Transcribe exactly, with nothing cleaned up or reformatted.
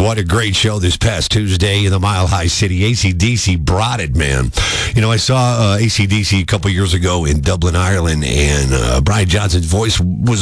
What a great show this past Tuesday in the Mile High City. A C D C brought it, man. You know, I saw uh, A C D C a couple years ago in Dublin, Ireland, and uh, Brian Johnson's voice was